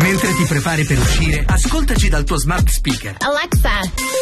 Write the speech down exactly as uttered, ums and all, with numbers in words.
Mentre ti prepari per uscire, ascoltaci dal tuo smart speaker. Alexa,